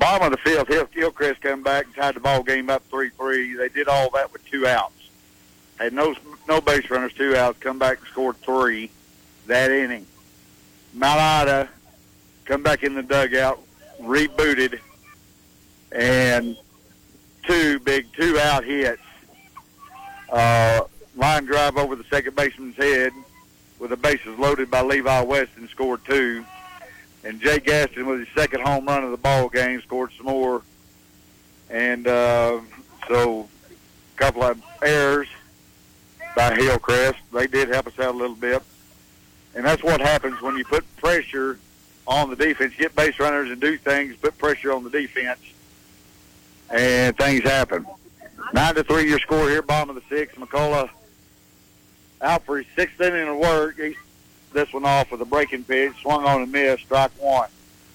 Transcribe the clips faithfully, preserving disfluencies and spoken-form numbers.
Bottom of the fifth, Hill, Hillcrest come back and tied the ball game up three three. They did all that with two outs. Had no no base runners, two outs, come back and scored three that inning. Mount Ida come back in the dugout, rebooted, and two big two-out hits. Uh, line drive over the second baseman's head with the bases loaded by Levi Weston, scored two. And Jay Gaston with his second home run of the ball game scored some more. And uh, so a couple of errors by Hillcrest. They did help us out a little bit. And that's what happens when you put pressure on the defense. Get base runners and do things, put pressure on the defense, and things happen. Nine to three your score here, bottom of the sixth. McCullough out for his sixth inning of work. He's this one off with a breaking pitch, swung on and missed, strike one.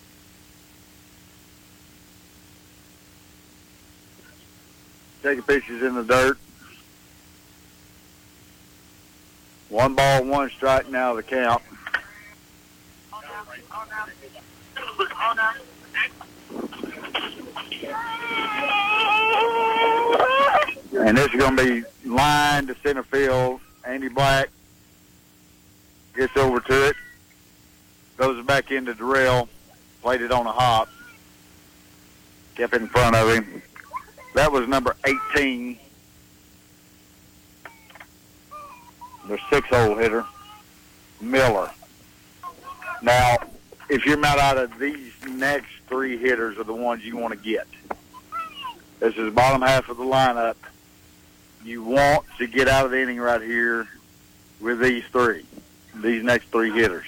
Taking pitches in the dirt. One ball, one strike now the count. And this is going to be line to center field. Andy Black gets over to it, goes back into Darrell, played it on a hop, kept it in front of him. That was number eighteen. The six-hole hitter, Miller. Now, if you're Mount Ida, these next three hitters are the ones you want to get. This is the bottom half of the lineup. You want to get out of the inning right here with these three, these next three hitters.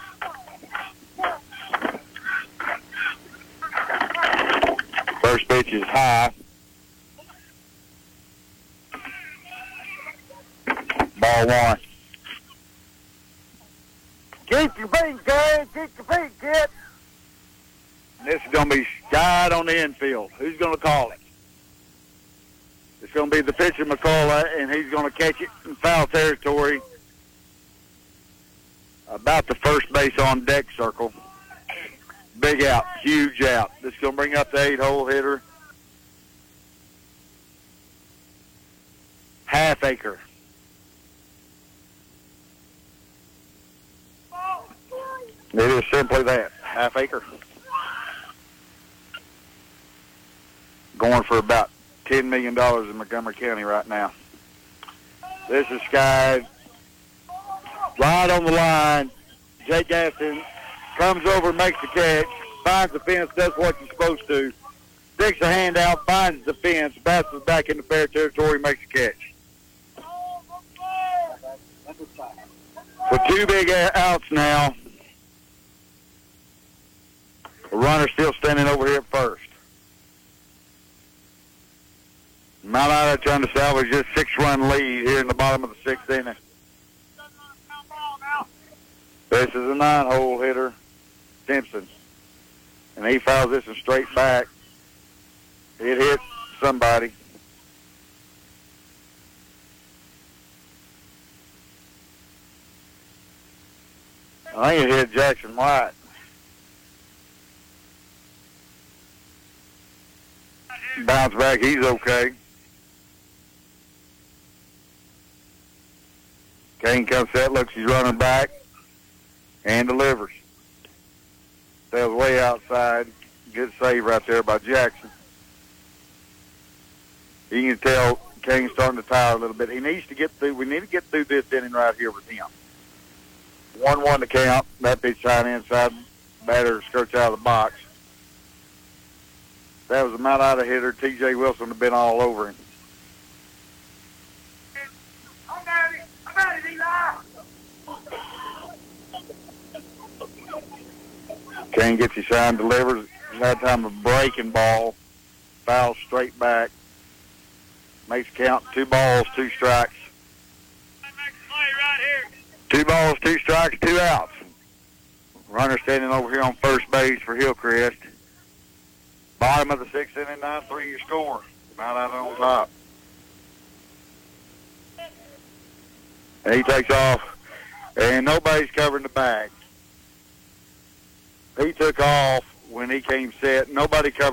First pitch is high. Ball one. Keep your feet, kid. Keep your feet, kid. This is going to be skied on the infield. Who's going to call it? It's going to be the pitcher, McCullough, and he's going to catch it in foul territory about the first base on deck circle. Big out, huge out. This is going to bring up the eight-hole hitter. Half acre. It is simply that, half acre. Going for about ten million dollars in Montgomery County right now. This is skied right on the line. Jay Gaston comes over, makes the catch, finds the fence, does what you're supposed to, sticks a hand out, finds the fence, bounces back into fair territory, makes the catch. With two big outs now, the runner still standing over here at first. Mount Ida trying to salvage this six-run lead here in the bottom of the sixth inning. This is a nine-hole hitter, Simpson. And he fouls this one straight back. It hit somebody. I think it hit Jackson White. Bounce back, he's okay. Kane comes set, looks, he's running back, and delivers. Sails way outside. Good save right there by Jackson. You can tell Kane's starting to tire a little bit. He needs to get through. We need to get through this inning right here with him. one one to count. That pitch high inside. Batter skirts out of the box. That was a Mount Ida hitter. T J Wilson had been all over him. Kane gets his sign, delivers. That time a breaking ball. Fouls straight back. Makes count. Two balls, two strikes. Two balls, two strikes, two outs. Runner standing over here on first base for Hillcrest. Bottom of the sixth inning, nine three your score. Mount Ida on top. And he takes off, and nobody's covering the bag. He took off when he came set. Nobody covered.